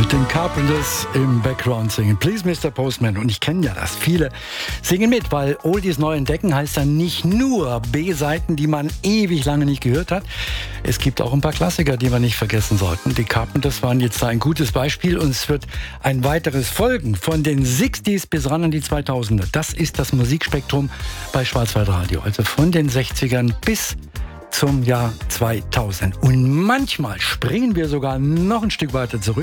Den Carpenters im Background singen Please Mr. Postman. Und ich kenne ja das. Viele singen mit, weil Oldies neu entdecken heißt dann nicht nur B-Seiten, die man ewig lange nicht gehört hat. Es gibt auch ein paar Klassiker, die wir nicht vergessen sollten. Die Carpenters waren jetzt da ein gutes Beispiel und es wird ein weiteres folgen. Von den 60s bis ran an die 2000er. Das ist das Musikspektrum bei Schwarzwaldradio. Also von den 60ern bis zum Jahr 2000. Und manchmal springen wir sogar noch ein Stück weiter zurück.